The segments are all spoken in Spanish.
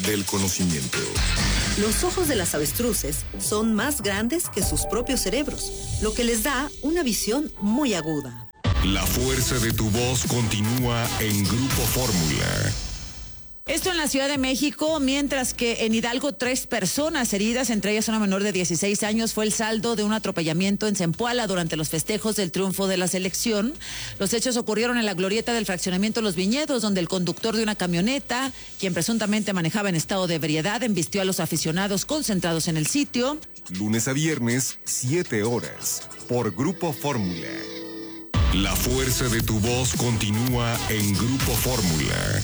del conocimiento. Los ojos de las avestruces son más grandes que sus propios cerebros, lo que les da una visión muy aguda. La fuerza de tu voz continúa en Grupo Fórmula. Esto en la Ciudad de México, mientras que en Hidalgo 3 personas heridas, entre ellas una menor de 16 años, fue el saldo de un atropellamiento en Zempoala durante los festejos del triunfo de la selección. Los hechos ocurrieron en la glorieta del fraccionamiento Los Viñedos, donde el conductor de una camioneta, quien presuntamente manejaba en estado de ebriedad, embistió a los aficionados concentrados en el sitio. Lunes a viernes, 7 horas, por Grupo Fórmula. La fuerza de tu voz continúa en Grupo Fórmula.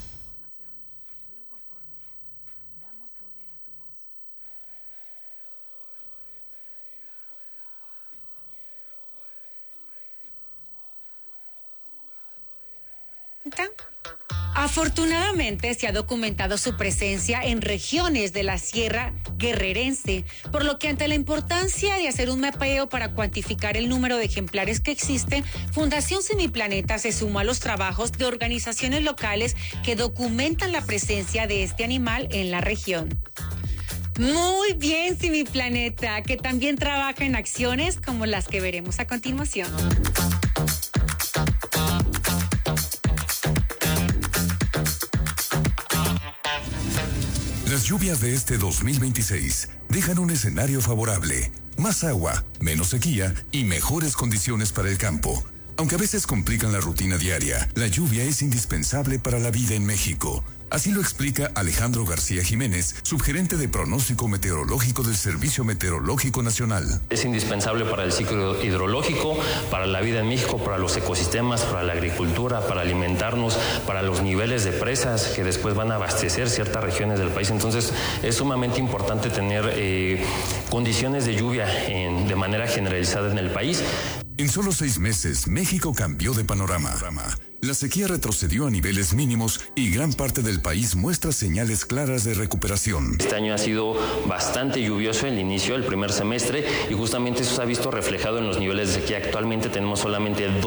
Afortunadamente se ha documentado su presencia en regiones de la Sierra Guerrerense, por lo que ante la importancia de hacer un mapeo para cuantificar el número de ejemplares que existen, Fundación Semiplaneta se sumó a los trabajos de organizaciones locales que documentan la presencia de este animal en la región. Muy bien, Semiplaneta, que también trabaja en acciones como las que veremos a continuación. Las lluvias de este 2026 dejan un escenario favorable, más agua, menos sequía y mejores condiciones para el campo. Aunque a veces complican la rutina diaria, la lluvia es indispensable para la vida en México. Así lo explica Alejandro García Jiménez, subgerente de pronóstico meteorológico del Servicio Meteorológico Nacional. Es indispensable para el ciclo hidrológico, para la vida en México, para los ecosistemas, para la agricultura, para alimentarnos, para los niveles de presas que después van a abastecer ciertas regiones del país. Entonces es sumamente importante tener condiciones de lluvia de manera generalizada en el país. En solo 6 meses, México cambió de panorama. La sequía retrocedió a niveles mínimos y gran parte del país muestra señales claras de recuperación. Este año ha sido bastante lluvioso el inicio, el primer semestre, y justamente eso se ha visto reflejado en los niveles de sequía. Actualmente tenemos solamente el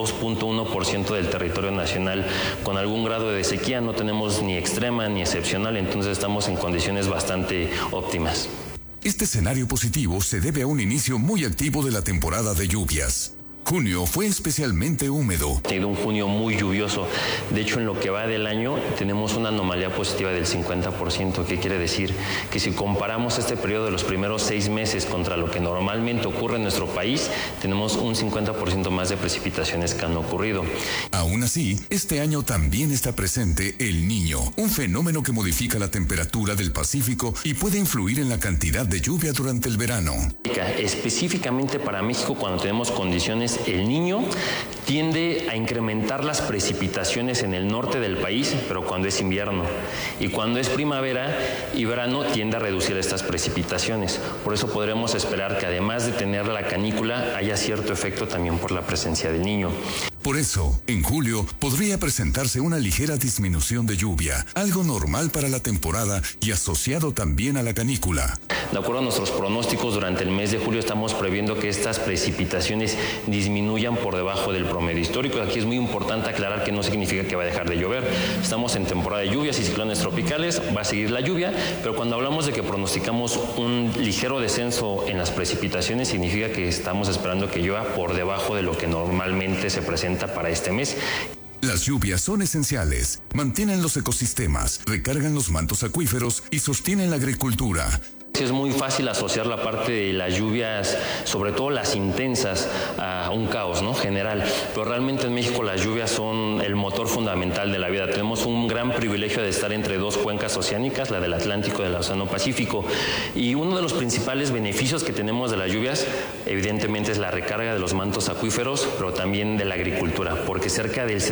2.1% del territorio nacional con algún grado de sequía. No tenemos ni extrema ni excepcional, entonces estamos en condiciones bastante óptimas. Este escenario positivo se debe a un inicio muy activo de la temporada de lluvias. Junio fue especialmente húmedo. Ha sido un junio muy lluvioso. De hecho, en lo que va del año tenemos una anomalía positiva del 50%, que quiere decir que si comparamos este periodo de los primeros 6 meses contra lo que normalmente ocurre en nuestro país, tenemos un 50% más de precipitaciones que han ocurrido. Aún así, este año también está presente el Niño, un fenómeno que modifica la temperatura del Pacífico y puede influir en la cantidad de lluvia durante el verano. Específicamente para México, cuando tenemos condiciones el Niño tiende a incrementar las precipitaciones en el norte del país, pero cuando es invierno. Y cuando es primavera y verano tiende a reducir estas precipitaciones. Por eso podremos esperar que además de tener la canícula, haya cierto efecto también por la presencia del Niño. Por eso, en julio podría presentarse una ligera disminución de lluvia, algo normal para la temporada y asociado también a la canícula. De acuerdo a nuestros pronósticos, durante el mes de julio estamos previendo que estas precipitaciones disminuyan por debajo del promedio histórico. Aquí es muy importante aclarar que no significa que va a dejar de llover. Estamos en temporada de lluvias y ciclones tropicales, va a seguir la lluvia, pero cuando hablamos de que pronosticamos un ligero descenso en las precipitaciones, significa que estamos esperando que llueva por debajo de lo que normalmente se presenta para este mes. Las lluvias son esenciales, mantienen los ecosistemas, recargan los mantos acuíferos y sostienen la agricultura. Es muy fácil asociar la parte de las lluvias, sobre todo las intensas, a un caos, ¿no? General. Pero realmente en México las lluvias son el motor fundamental de la vida. Tenemos un gran privilegio de estar entre dos cuencas oceánicas, la del Atlántico y del Océano Pacífico. Y uno de los principales beneficios que tenemos de las lluvias, evidentemente, es la recarga de los mantos acuíferos, pero también de la agricultura, porque cerca del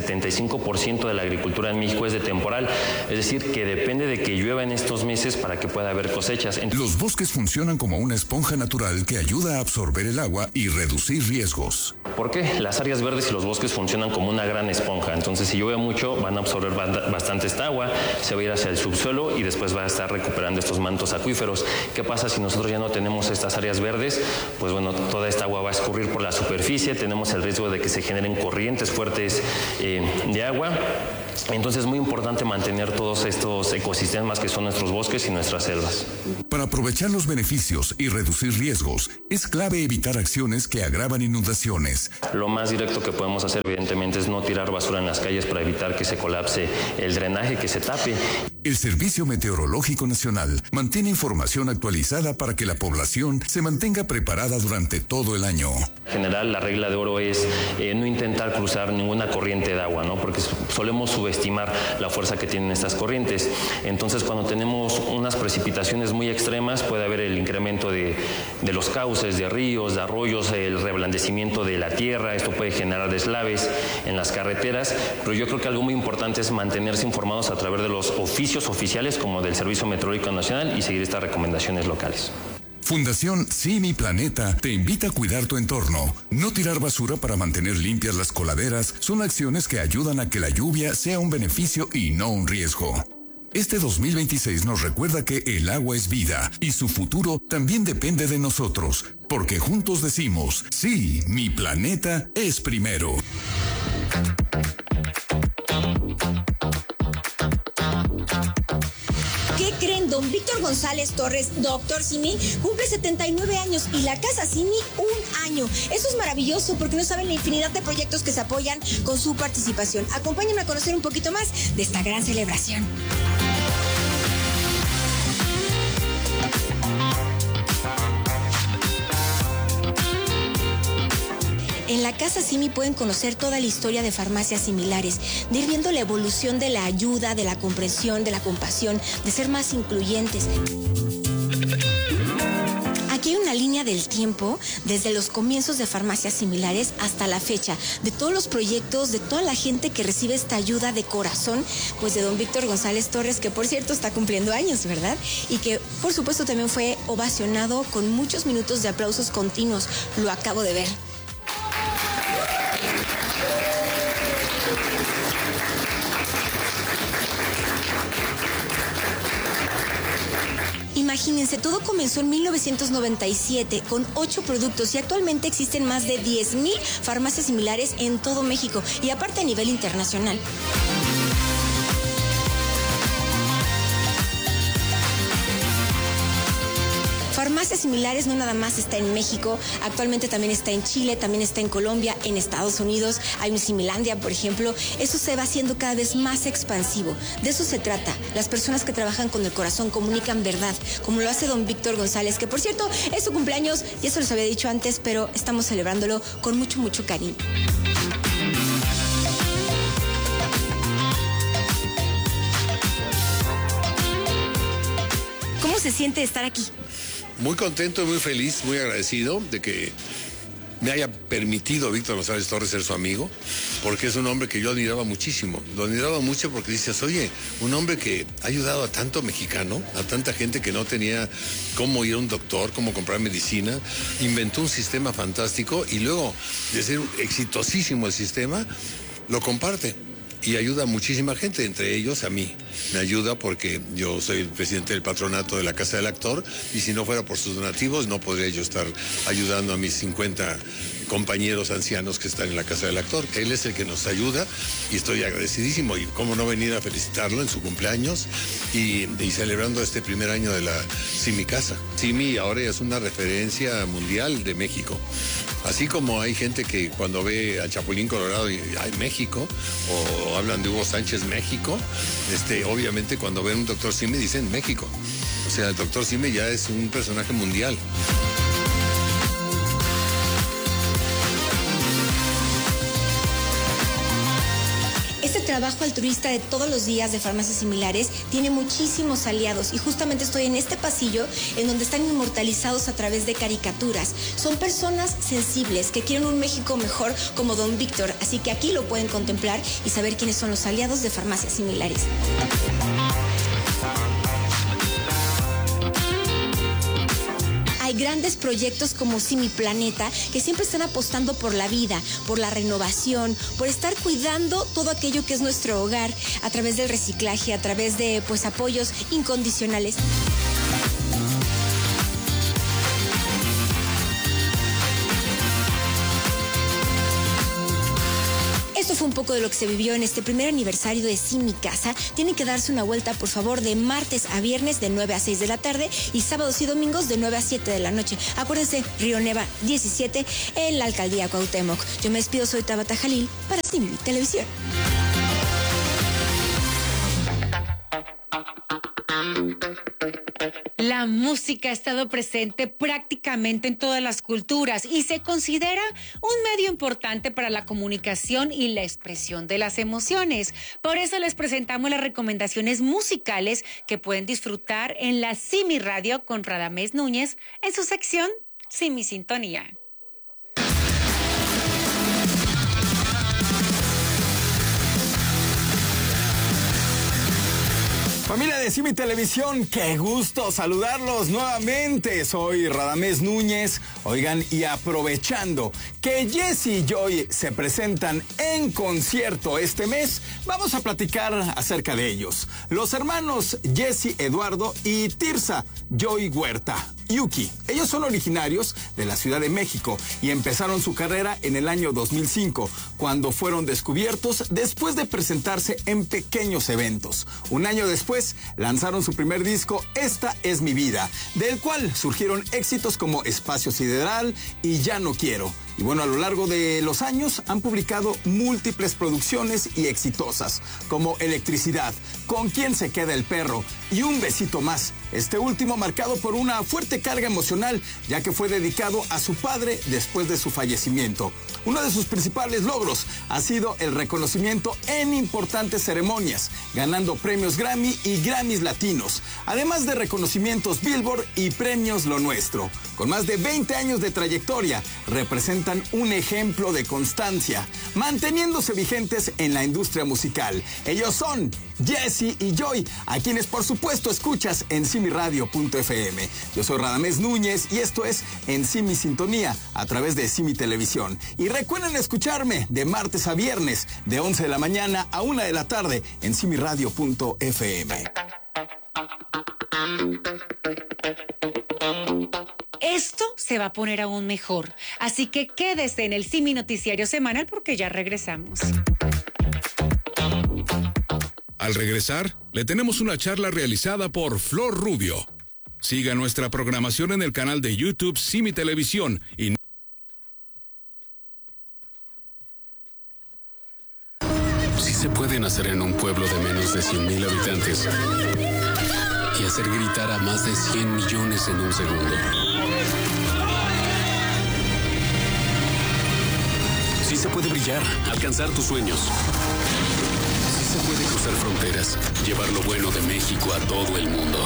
75% de la agricultura en México es de temporal. Es decir, que depende de que llueva en estos meses para que pueda haber cosechas. Los bosques funcionan como una esponja natural que ayuda a absorber el agua y reducir riesgos. ¿Por qué? Las áreas verdes y los bosques funcionan como una gran esponja. Entonces, si llueve mucho, van a absorber bastante esta agua, se va a ir hacia el subsuelo y después va a estar recuperando estos mantos acuíferos. ¿Qué pasa si nosotros ya no tenemos estas áreas verdes? Pues bueno, toda esta agua va a escurrir por la superficie, tenemos el riesgo de que se generen corrientes fuertes de agua. Entonces es muy importante mantener todos estos ecosistemas que son nuestros bosques y nuestras selvas. Para aprovechar los beneficios y reducir riesgos, es clave evitar acciones que agravan inundaciones. Lo más directo que podemos hacer, evidentemente, es no tirar basura en las calles para evitar que se colapse el drenaje, que se tape. El Servicio Meteorológico Nacional mantiene información actualizada para que la población se mantenga preparada durante todo el año. En general, la regla de oro es no intentar cruzar ninguna corriente de agua, ¿no? Porque solemos subestimar la fuerza que tienen estas corrientes. Entonces, cuando tenemos unas precipitaciones muy extremas, puede haber el incremento de los cauces, de ríos, de arroyos, el reblandecimiento de la tierra. Esto puede generar deslaves en las carreteras, pero yo creo que algo muy importante es mantenerse informados a través de los oficios oficiales como del Servicio Meteorológico Nacional y seguir estas recomendaciones locales. Fundación Sí Mi Planeta te invita a cuidar tu entorno. No tirar basura para mantener limpias las coladeras son acciones que ayudan a que la lluvia sea un beneficio y no un riesgo. Este 2026 nos recuerda que el agua es vida y su futuro también depende de nosotros, porque juntos decimos, sí, mi planeta es primero. ¿Qué creen? Don Víctor González Torres, Dr. Simi, cumple 79 años y la Casa Simi 1 año. Eso es maravilloso porque no saben la infinidad de proyectos que se apoyan con su participación. Acompáñenme a conocer un poquito más de esta gran celebración. En la Casa Simi pueden conocer toda la historia de farmacias similares, de ir viendo la evolución de la ayuda, de la comprensión, de la compasión, de ser más incluyentes. Aquí hay una línea del tiempo, desde los comienzos de farmacias similares hasta la fecha, de todos los proyectos, de toda la gente que recibe esta ayuda de corazón, pues de don Víctor González Torres, que por cierto está cumpliendo años, ¿verdad? Y que por supuesto también fue ovacionado con muchos minutos de aplausos continuos, lo acabo de ver. Imagínense, todo comenzó en 1997 con 8 productos y actualmente existen más de 10,000 farmacias similares en todo México y aparte a nivel internacional. Farmacias similares no nada más está en México, actualmente también está en Chile, también está en Colombia, en Estados Unidos, hay un Similandia, por ejemplo. Eso se va haciendo cada vez más expansivo. De eso se trata. Las personas que trabajan con el corazón comunican verdad, como lo hace don Víctor González, que por cierto es su cumpleaños, y eso les había dicho antes, pero estamos celebrándolo con mucho, mucho cariño. ¿Cómo se siente estar aquí? Muy contento y muy feliz, muy agradecido de que me haya permitido Víctor González Torres ser su amigo, porque es un hombre que yo admiraba muchísimo. Lo admiraba mucho porque dices, oye, un hombre que ha ayudado a tanto mexicano, a tanta gente que no tenía cómo ir a un doctor, cómo comprar medicina, inventó un sistema fantástico y luego de ser exitosísimo el sistema, lo comparte. Y ayuda a muchísima gente, entre ellos a mí. Me ayuda porque yo soy el presidente del patronato de la Casa del Actor y si no fuera por sus donativos no podría yo estar ayudando a mis 50 compañeros ancianos que están en la Casa del Actor. Él es el que nos ayuda y estoy agradecidísimo. Y cómo no venir a felicitarlo en su cumpleaños y celebrando este primer año de la Simi Casa. Simi ahora es una referencia mundial de México. Así como hay gente que cuando ve al Chapulín Colorado y hay México, o hablan de Hugo Sánchez México, obviamente cuando ven un Dr. Simi dicen México. O sea, el Dr. Simi ya es un personaje mundial. Este trabajo altruista de todos los días de farmacias similares tiene muchísimos aliados y justamente estoy en este pasillo en donde están inmortalizados a través de caricaturas. Son personas sensibles que quieren un México mejor como don Víctor, así que aquí lo pueden contemplar y saber quiénes son los aliados de farmacias similares. Hay grandes proyectos como Simi Planeta que siempre están apostando por la vida, por la renovación, por estar cuidando todo aquello que es nuestro hogar a través del reciclaje, a través de apoyos incondicionales. Esto fue un poco de lo que se vivió en este primer aniversario de Sí Mi Casa. Tienen que darse una vuelta, por favor, de martes a viernes de 9 a 6 de la tarde y sábados y domingos de 9 a 7 de la noche. Acuérdense, Río Neva 17 en la Alcaldía Cuauhtémoc. Yo me despido, soy Tabata Jalil para Sí Mi Televisión. La música ha estado presente prácticamente en todas las culturas y se considera un medio importante para la comunicación y la expresión de las emociones. Por eso les presentamos las recomendaciones musicales que pueden disfrutar en la Sí Mi Radio con Radamés Núñez en su sección Sí Mi Sintonía. Familia de Sí Mi Televisión, qué gusto saludarlos nuevamente. Soy Radamés Núñez. Oigan, y aprovechando que Jessie y Joy se presentan en concierto este mes, vamos a platicar acerca de ellos. Los hermanos Jessie Eduardo y Tirsa Joy Huerta Yuki. Ellos son originarios de la Ciudad de México y empezaron su carrera en el año 2005, cuando fueron descubiertos después de presentarse en pequeños eventos. Un año después lanzaron su primer disco, Esta es mi vida, del cual surgieron éxitos como Espacio Sideral y Ya no quiero. Y bueno, a lo largo de los años han publicado múltiples producciones y exitosas, como Electricidad, Con quién se queda el perro y Un besito más. Este último marcado por una fuerte carga emocional, ya que fue dedicado a su padre después de su fallecimiento. Uno de sus principales logros ha sido el reconocimiento en importantes ceremonias, ganando premios Grammy y Grammys latinos, además de reconocimientos Billboard y premios Lo Nuestro. Con más de 20 años de trayectoria, representan un ejemplo de constancia, manteniéndose vigentes en la industria musical. Ellos son Jessie y Joy, a quienes por supuesto escuchas en simiradio.fm. Yo soy Radamés Núñez y esto es En Sí Mi Sintonía, a través de Sí Mi Televisión. Y recuerden escucharme de martes a viernes, de 11 de la mañana a 1 de la tarde, en simiradio.fm. Esto se va a poner aún mejor, así que quédese en el Sí Mi Noticiario Semanal porque ya regresamos. Al regresar, le tenemos una charla realizada por Flor Rubio. Siga nuestra programación en el canal de YouTube Sí Mi Televisión y... Sí se puede nacer en un pueblo de menos de 100,000 habitantes y hacer gritar a más de 100 millones en un segundo. Sí se puede brillar, alcanzar tus sueños. Sí se puede cruzar fronteras, llevar lo bueno de México a todo el mundo.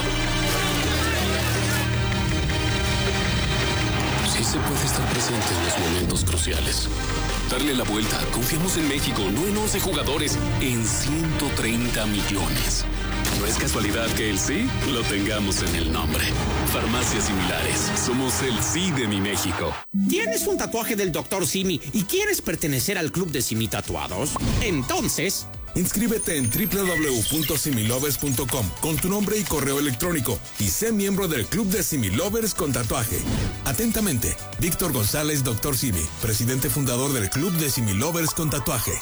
Sí se puede estar presente en los momentos cruciales. Darle la vuelta. Confiamos en México, no en 11 jugadores, en 130 millones. No es casualidad que el sí lo tengamos en el nombre. Farmacias Similares. Somos el sí de mi México. ¿Tienes un tatuaje del Dr. Simi y quieres pertenecer al club de Simi Tatuados? Entonces... inscríbete en www.similovers.com con tu nombre y correo electrónico y sé miembro del Club de Similovers con tatuaje. Atentamente, Víctor González, Dr. Simi, presidente fundador del Club de Similovers con tatuaje.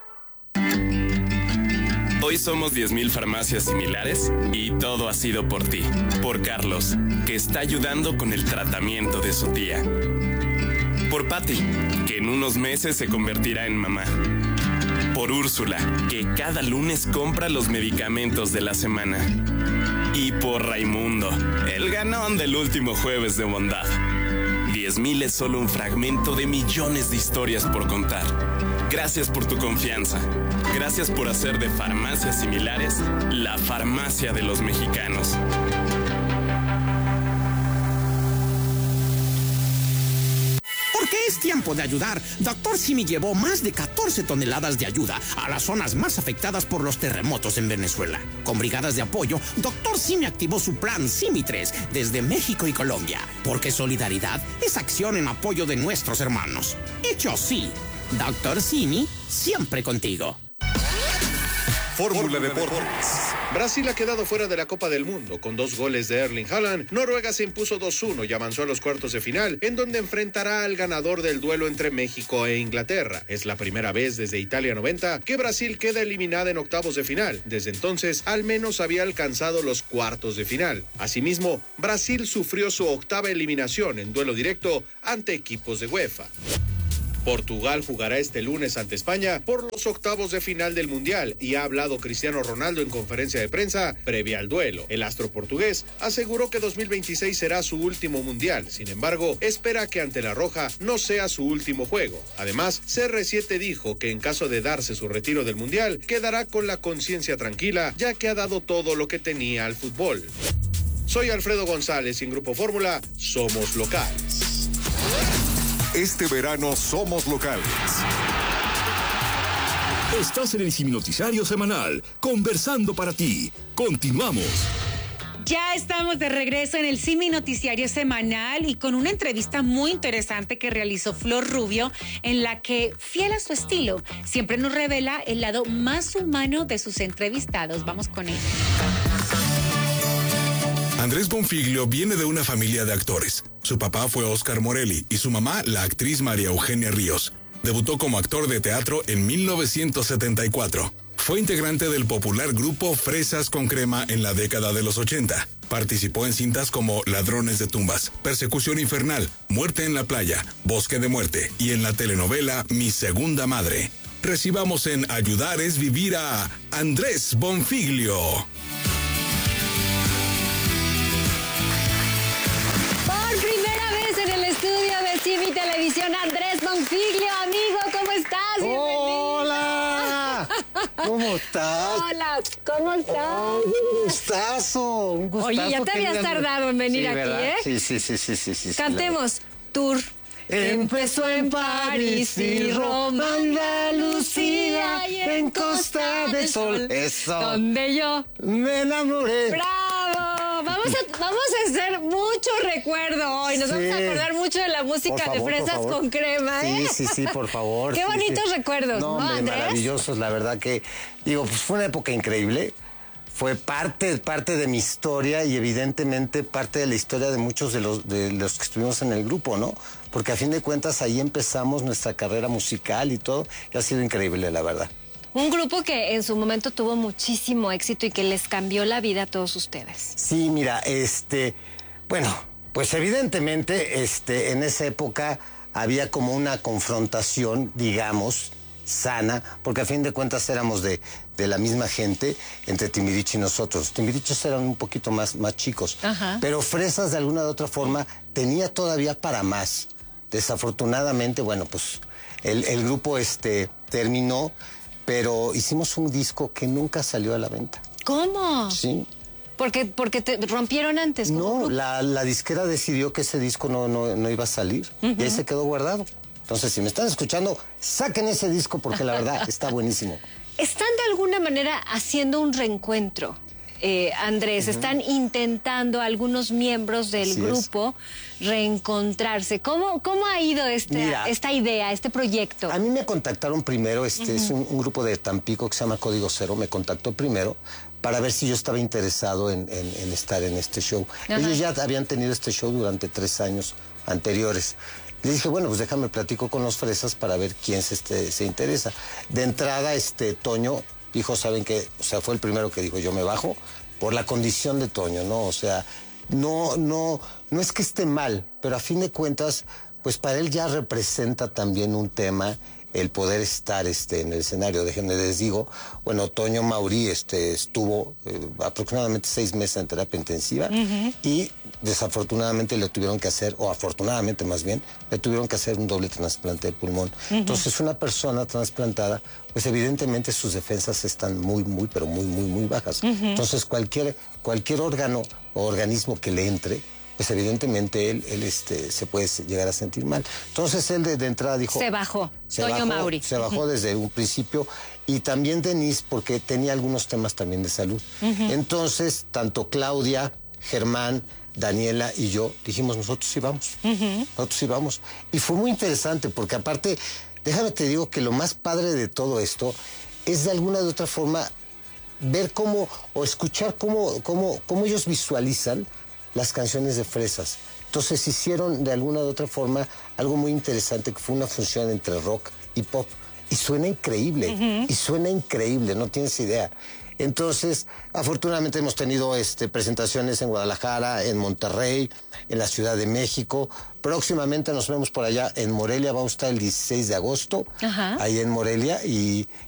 Hoy somos 10,000 farmacias similares y todo ha sido por ti, por Carlos, que está ayudando con el tratamiento de su tía. Por Patty, que en unos meses se convertirá en mamá. Por Úrsula, que cada lunes compra los medicamentos de la semana. Y por Raimundo, el ganón del último jueves de bondad. 10,000 es solo un fragmento de millones de historias por contar. Gracias por tu confianza. Gracias por hacer de Farmacias Similares la farmacia de los mexicanos. Porque es tiempo de ayudar, Dr. Simi llevó más de 14 toneladas de ayuda a las zonas más afectadas por los terremotos en Venezuela. Con brigadas de apoyo, Dr. Simi activó su plan Simi 3 desde México y Colombia. Porque solidaridad es acción en apoyo de nuestros hermanos. Hecho sí, Dr. Simi siempre contigo. Fórmula Deportes. Brasil ha quedado fuera de la Copa del Mundo con 2 goles de Erling Haaland. Noruega se impuso 2-1 y avanzó a los cuartos de final, en donde enfrentará al ganador del duelo entre México e Inglaterra. Es la primera vez desde Italia 90 que Brasil queda eliminada en octavos de final. Desde entonces, al menos había alcanzado los cuartos de final. Asimismo, Brasil sufrió su octava eliminación en duelo directo ante equipos de UEFA. Portugal jugará este lunes ante España por los octavos de final del Mundial y ha hablado Cristiano Ronaldo en conferencia de prensa previa al duelo. El astro portugués aseguró que 2026 será su último Mundial. Sin embargo, espera que ante la Roja no sea su último juego. Además, CR7 dijo que en caso de darse su retiro del Mundial, quedará con la conciencia tranquila, ya que ha dado todo lo que tenía al fútbol. Soy Alfredo González y en Grupo Fórmula somos locales. Este verano somos locales. Estás en el Simi Noticiario Semanal, conversando para ti. Continuamos. Ya estamos de regreso en el Simi Noticiario Semanal y con una entrevista muy interesante que realizó Flor Rubio, en la que, fiel a su estilo, siempre nos revela el lado más humano de sus entrevistados. Vamos con ella. Andrés Bonfiglio viene de una familia de actores. Su papá fue Oscar Morelli y su mamá, la actriz María Eugenia Ríos. Debutó como actor de teatro en 1974. Fue integrante del popular grupo Fresas con Crema en la década de los 80. Participó en cintas como Ladrones de Tumbas, Persecución Infernal, Muerte en la Playa, Bosque de Muerte y en la telenovela Mi Segunda Madre. Recibamos en Ayudar es Vivir a Andrés Bonfiglio. Simi Televisión, Andrés Bonfiglio, amigo, ¿cómo estás? ¡Hola! ¿Cómo estás? Hola, ¿cómo estás? Un gustazo, un gustazo. Oye, ya te habías tardado en venir sí, aquí, ¿verdad? ¿eh? Sí. Cantemos Tour. Empezó en París y Roma, Andalucía y en Costa del Sol. Eso. Donde yo me enamoré. ¡Bravo! Vamos a hacer mucho recuerdo hoy. Nos vamos a acordar mucho de la música de Fresas con Crema, ¿eh? Sí, por favor. Qué bonitos recuerdos, ¿no, Andrés? Maravillosos, la verdad que, pues fue una época increíble. Fue parte de mi historia y evidentemente parte de la historia de muchos de los que estuvimos en el grupo, ¿no? Porque a fin de cuentas ahí empezamos nuestra carrera musical y todo, y ha sido increíble, la verdad. Un grupo que en su momento tuvo muchísimo éxito y que les cambió la vida a todos ustedes. Sí, mira, bueno, pues evidentemente en esa época había como una confrontación, digamos, sana, porque a fin de cuentas éramos de la misma gente entre Timbiriche y nosotros. Timbiriches eran un poquito más chicos, pero Fresas de alguna u otra forma tenía todavía para más. Desafortunadamente, bueno, pues el grupo terminó, pero hicimos un disco que nunca salió a la venta. ¿Cómo? Sí. Porque te rompieron antes. No, la disquera decidió que ese disco no iba a salir y ahí se quedó guardado. Entonces, si me están escuchando, saquen ese disco porque la verdad está buenísimo. ¿Están de alguna manera haciendo un reencuentro, Andrés? ¿Están intentando algunos miembros del grupo reencontrarse? ¿Cómo ha ido esta idea, este proyecto? A mí me contactaron primero, es un grupo de Tampico que se llama Código Cero, me contactó primero para ver si yo estaba interesado en estar en este show. Ellos ya habían tenido este show durante 3 años anteriores. Le dije, bueno, pues déjame platico con los Fresas para ver quién se interesa. De entrada, Toño dijo, ¿saben qué? O sea, fue el primero que dijo, yo me bajo por la condición de Toño, ¿no? O sea, no es que esté mal, pero a fin de cuentas, pues para él ya representa también un tema el poder estar en el escenario. Déjenme les digo, bueno, Toño Mauri estuvo aproximadamente 6 meses en terapia intensiva y desafortunadamente le tuvieron que hacer, o afortunadamente más bien, le tuvieron que hacer un doble trasplante de pulmón. Entonces una persona trasplantada, pues evidentemente sus defensas están muy bajas. Entonces cualquier órgano o organismo que le entre, pues evidentemente él se puede llegar a sentir mal. Entonces él de entrada dijo... Se bajó, Toño Mauri. Se bajó desde un principio, y también Denise, porque tenía algunos temas también de salud. Entonces, tanto Claudia, Germán, Daniela y yo dijimos, nosotros sí vamos. Nosotros sí vamos. Y fue muy interesante, porque aparte, déjame te digo que lo más padre de todo esto es de alguna de otra forma ver cómo, o escuchar cómo ellos visualizan las canciones de Fresas. Entonces hicieron de alguna u otra forma algo muy interesante, que fue una fusión entre rock y pop. Y suena increíble, no tienes idea. Entonces, afortunadamente hemos tenido presentaciones en Guadalajara, en Monterrey, en la Ciudad de México. Próximamente nos vemos por allá en Morelia, vamos a estar el 16 de agosto, ahí en Morelia, y